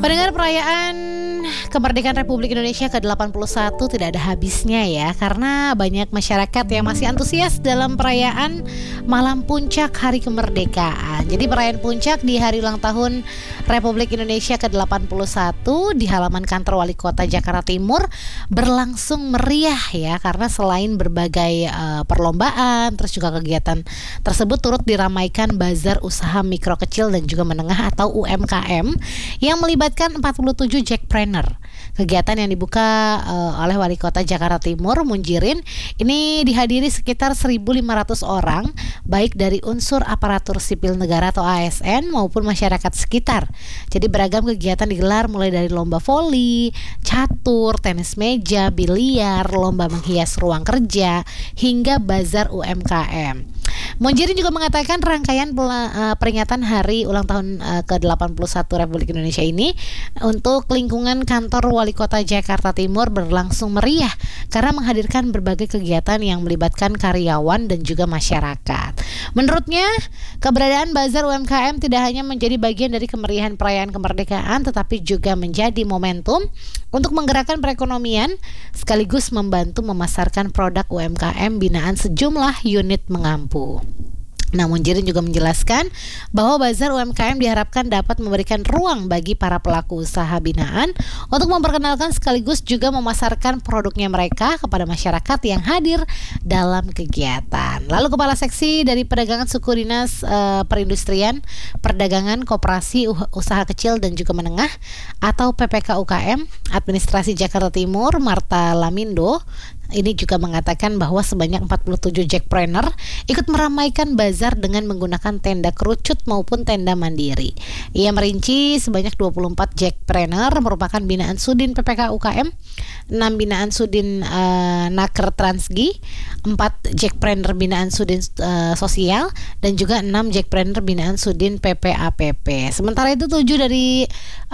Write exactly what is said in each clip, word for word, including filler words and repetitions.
Pendengar, perayaan kemerdekaan Republik Indonesia ke delapan puluh satu tidak ada habisnya ya, karena banyak masyarakat yang masih antusias dalam perayaan malam puncak Hari Kemerdekaan. Jadi perayaan puncak di hari ulang tahun Republik Indonesia ke delapan puluh satu di halaman kantor Wali Kota Jakarta Timur berlangsung meriah ya, karena selain berbagai uh, perlombaan, terus juga kegiatan tersebut turut diramaikan bazar usaha mikro kecil dan juga menengah atau U M K M yang melibatkan empat puluh tujuh jackpreneur. Kegiatan yang dibuka uh, oleh Wali Kota Jakarta Timur, Munjirin, ini dihadiri sekitar seribu lima ratus orang, baik dari unsur aparatur sipil negara atau A S N maupun masyarakat sekitar. Jadi beragam kegiatan digelar mulai dari lomba voli, catur, tenis meja, biliar, lomba menghias ruang kerja, hingga bazar U M K M. Munjirin juga mengatakan rangkaian peringatan hari ulang tahun ke delapan puluh satu Republik Indonesia ini untuk lingkungan kantor Wali Kota Jakarta Timur berlangsung meriah karena menghadirkan berbagai kegiatan yang melibatkan karyawan dan juga masyarakat. Menurutnya, keberadaan bazar U M K M tidak hanya menjadi bagian dari kemeriahan perayaan kemerdekaan, tetapi juga menjadi momentum untuk menggerakkan perekonomian sekaligus membantu memasarkan produk U M K M binaan sejumlah unit mengampu. Nah, Munjirin juga menjelaskan bahwa bazar U M K M diharapkan dapat memberikan ruang bagi para pelaku usaha binaan untuk memperkenalkan sekaligus juga memasarkan produknya mereka kepada masyarakat yang hadir dalam kegiatan. Lalu Kepala Seksi dari Perdagangan Suku Dinas e, Perindustrian, Perdagangan, Koperasi, Usaha Kecil dan juga Menengah atau P P K U K M Administrasi Jakarta Timur, Marta Lamindo, ini juga mengatakan bahwa sebanyak empat puluh tujuh jackpreneur ikut meramaikan bazar dengan menggunakan tenda kerucut maupun tenda mandiri. Ia merinci sebanyak dua puluh empat jackpreneur merupakan binaan Sudin P P K U K M, enam binaan Sudin uh, Naker Transgi, empat jackpreneur binaan Sudin uh, Sosial, dan juga enam jackpreneur binaan Sudin P P A P P. Sementara itu tujuh dari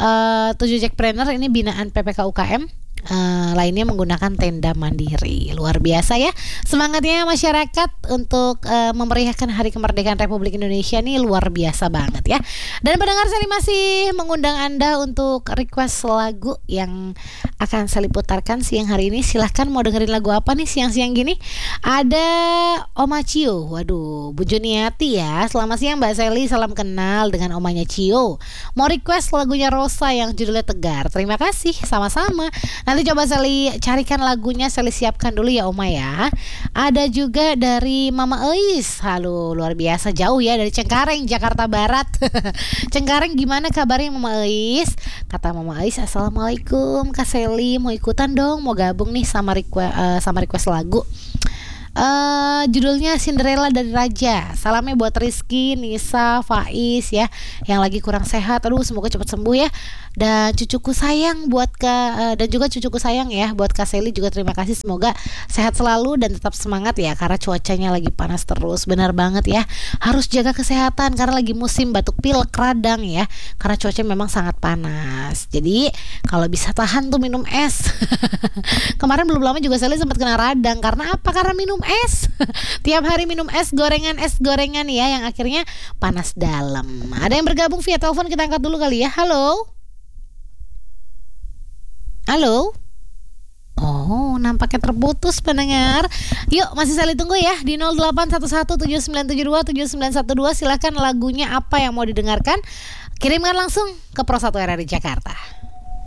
uh, tujuh jackpreneur ini binaan P P K U K M. Uh, lainnya menggunakan tenda mandiri. Luar biasa ya semangatnya masyarakat untuk uh, memeriahkan Hari Kemerdekaan Republik Indonesia ini, luar biasa banget ya. Dan pendengar, saya masih mengundang Anda untuk request lagu yang akan saya putarkan siang hari ini. Silahkan mau dengerin lagu apa nih siang-siang gini. Ada Oma Cio, waduh, Bu Juniati ya. Selamat siang Mbak Seli, salam kenal dengan omanya Cio. Mau request lagunya Rosa yang judulnya Tegar. Terima kasih, sama-sama. Nanti coba Sally carikan lagunya, Sally siapkan dulu ya Oma ya. Ada juga dari Mama Eis. Halo, luar biasa jauh ya dari Cengkareng, Jakarta Barat. Cengkareng, gimana kabarnya Mama Eis? Kata Mama Eis, Assalamualaikum Kak Sally, mau ikutan dong, mau gabung nih sama request, uh, sama request lagu. Uh, judulnya Cinderella dari Raja. Salamnya buat Rizky, Nisa, Faiz ya, yang lagi kurang sehat. Aduh, semoga cepat sembuh ya. Dan cucuku sayang buat Kak, uh, dan juga cucuku sayang ya buat Kak Seli juga, terima kasih. Semoga sehat selalu dan tetap semangat ya, karena cuacanya lagi panas terus. Benar banget ya, harus jaga kesehatan karena lagi musim batuk pilek radang ya, karena cuacanya memang sangat panas. Jadi kalau bisa tahan tuh minum es. Kemarin belum lama juga Seli sempat kena radang. Karena apa? Karena minum es. Tiap hari minum es gorengan, es gorengan ya, yang akhirnya panas dalam. Ada yang bergabung via telepon, kita angkat dulu kali ya. Halo. Halo. Oh, nampaknya terputus pendengar. Yuk, masih Sally tunggu ya di nol delapan satu satu tujuh sembilan tujuh dua tujuh sembilan satu dua. Silakan lagunya apa yang mau didengarkan, kirimkan langsung ke Pro satu R R I Jakarta.